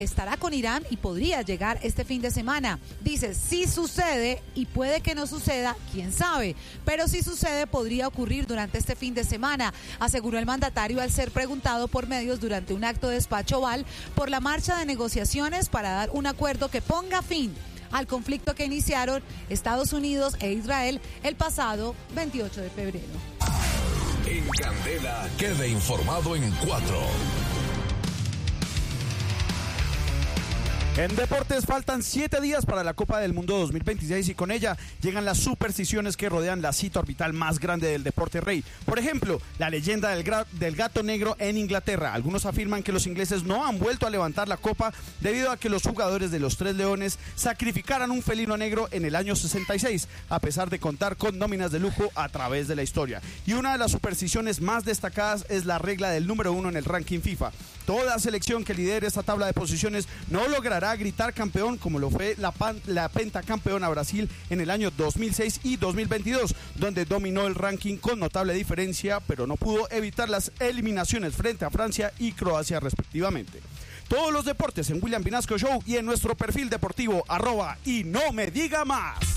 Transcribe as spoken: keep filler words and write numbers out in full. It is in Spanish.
estará con Irán y podría llegar este fin de semana. Dice, si sucede y puede que no suceda, quién sabe, pero si sucede podría ocurrir durante este fin de semana, aseguró el mandatario al ser preguntado por medios durante un acto de despacho oval por la marcha de negociaciones para dar un acuerdo que ponga fin al conflicto que iniciaron Estados Unidos e Israel el pasado veintiocho de febrero. En Candela, quede informado en cuatro. En deportes faltan siete días para la Copa del Mundo dos mil veintiséis y con ella llegan las supersticiones que rodean la cita orbital más grande del deporte rey. Por ejemplo, la leyenda del, gra- del gato negro en Inglaterra. Algunos afirman que los ingleses no han vuelto a levantar la copa debido a que los jugadores de los Tres Leones sacrificaran un felino negro en el año sesenta y seis, a pesar de contar con nóminas de lujo a través de la historia. Y una de las supersticiones más destacadas es la regla del número uno en el ranking FIFA. Toda selección que lidere esta tabla de posiciones no logrará gritar campeón como lo fue la, pan, la pentacampeona Brasil en el año dos mil seis y dos mil veintidós, donde dominó el ranking con notable diferencia, pero no pudo evitar las eliminaciones frente a Francia y Croacia respectivamente. Todos los deportes en William Vinasco Show y en nuestro perfil deportivo arroba y no me diga más.